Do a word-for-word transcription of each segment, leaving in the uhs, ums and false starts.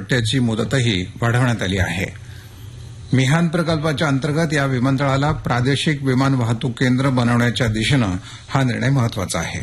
पट्ट्याची मुदतही वाढवण्यात आली आहे. मिहान प्रकल्पाच्या अंतर्गत या विमानतळाला प्रादेशिक विमान वाहतूक केंद्र बनवण्याच्या दिशेनं हा निर्णय महत्वाचा आहे.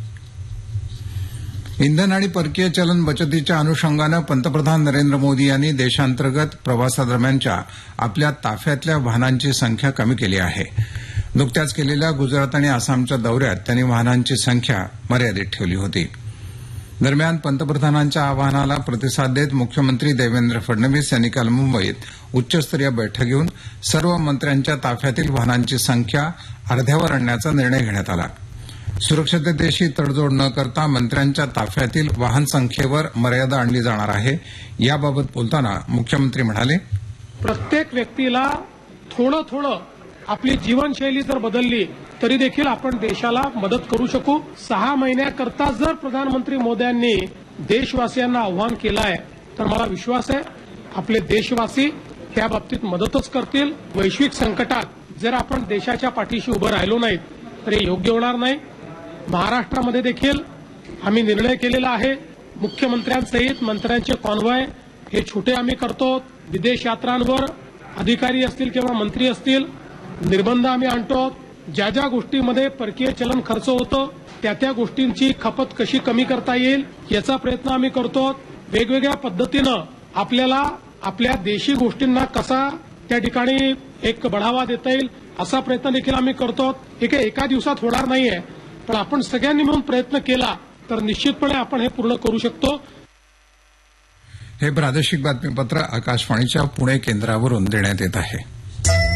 इंधन आणि परकीय चलन बचतीच्या अनुषंगानं पंतप्रधान नरेंद्र मोदी यांनी देशांतर्गत प्रवासादरम्यानच्या आपल्या ताफ्यातल्या वाहनांची संख्या कमी केली आहे. नुकत्याच केलेल्या गुजरात आणि आसामच्या दौऱ्यात त्यांनी वाहनांची संख्या मर्यादित ठेवली होती. दरम्यान पंतप्रधानांच्या आवाहनाला प्रतिसाद देत मुख्यमंत्री देवेंद्र फडणवीस यांनी काल मुंबईत उच्चस्तरीय बैठक घेऊन सर्व मंत्र्यांच्या ताफ्यातील वाहनांची संख्या अर्ध्यावर आणण्याचा निर्णय घेण्यात आला. सुरक्षिततेशी तडजोड न करता मंत्र्यांच्या ताफ्यातील वाहन संख्येवर मर्यादा आणली जाणार आहे. याबाबत बोलताना मुख्यमंत्री म्हणाले, प्रत्येक व्यक्तीला थोडं थोडं आपली जीवनशैली जर बदलली तरी देखील आपण देशाला मदत करू शकू. सहा महिन्याकरता जर प्रधानमंत्री मोदयांनी देशवासियांना आव्हान केलं आहे तर मला विश्वास आहे आपले देशवासी या बाबतीत मदतच करतील. वैश्विक संकटात जर आपण देशाच्या पाठीशी उभं राहिलो नाहीत तर हे योग्य होणार नाही. महाराष्ट्रामध्ये देखील आम्ही निर्णय केलेला आहे. मुख्यमंत्र्यांसहित मंत्र्यांचे कॉन्व्हॉय हे छोटे आम्ही करतो. विदेश यात्रांवर अधिकारी असतील किंवा मंत्री असतील निर्बंध आम्ही आणतो. ज्या ज्या गोष्टीमध्ये परकीय चलन खर्च होतो त्या त्या गोष्टींची खपत कशी कमी करता येईल याचा प्रयत्न आम्ही करतो. वेगवेगळ्या पद्धतीनं आपल्याला आपल्या देशी गोष्टींना कसा त्या ठिकाणी एक बढावा देता येईल असा प्रयत्न देखील आम्ही करतो. हे काही एका दिवसात होणार नाहीये, पण आपण सगळ्यांनी मिळून प्रयत्न केला तर निश्चितपणे आपण हे पूर्ण करू शकतो. हे प्रादेशिक बातमीपत्र आकाशवाणीच्या पुणे केंद्रावरून देण्यात येत आहे.